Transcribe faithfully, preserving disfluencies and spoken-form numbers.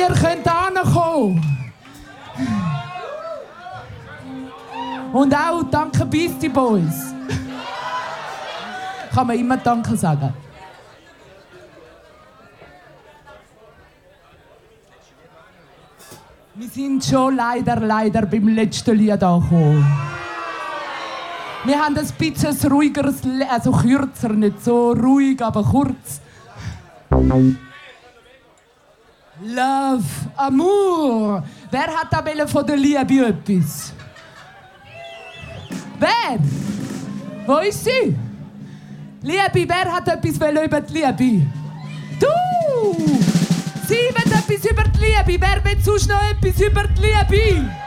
ihr könnt ankommen. Und auch danke Beastie Boys. Kann man immer Danke sagen. Wir sind schon leider, leider beim letzten Lied angekommen. Wir haben ein bisschen ein ruhigeres, Le- also kürzer, nicht so ruhig, aber kurz. Love, Amour. Wer hat da von der Liebe etwas? Wer? Wo ist sie? Liebe, wer hat etwas über die Liebe? Du! Sie will etwas über die Liebe. Wer will sonst noch etwas über die Liebe?